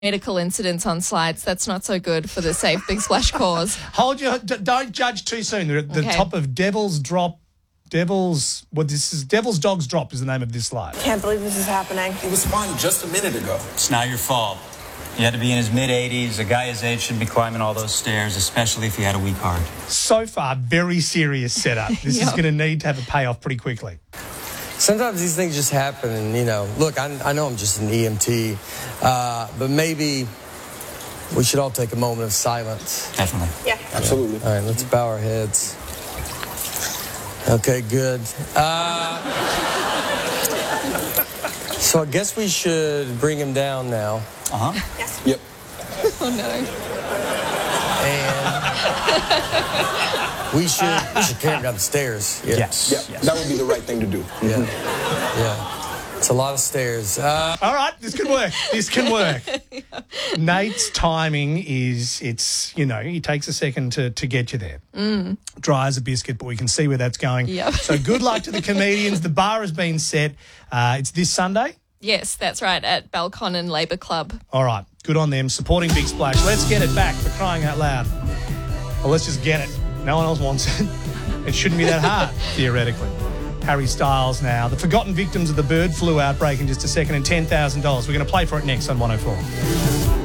medical incidents on slides. That's not so good for the Safe Big Splash cause. Don't judge too soon. They're at the Okay. top of Devil's Dogs Drop is the name of this slide. Can't believe this is happening. He was fine just a minute ago. It's not your fault. He had to be in his mid-80s. A guy his age shouldn't be climbing all those stairs, especially if he had a weak heart. So far, very serious setup. This is going to need to have a payoff pretty quickly. Sometimes these things just happen, and, look, I know I'm just an EMT, but maybe we should all take a moment of silence. Definitely. Yeah. Absolutely. All right, let's bow our heads. Okay, good. So I guess we should bring him down now. Uh-huh. Yes. Yep. Oh, no. And we should carry him down the stairs. Yeah. Yes. Yeah, that would be the right thing to do. Yeah. It's a lot of stairs. All right, this can work. This can work. Nate's timing is, he takes a second to get you there. Dry as a biscuit, but we can see where that's going. Yep. So good luck to the comedians. The bar has been set. It's this Sunday. Yes, that's right, at Balconnen Labour Club. All right, good on them, supporting Big Splash. Let's get it back, for crying out loud. Well, let's just get it. No one else wants it. It shouldn't be that hard, theoretically. Harry Styles now. The forgotten victims of the bird flu outbreak in just a second, and $10,000. We're going to play for it next on 104.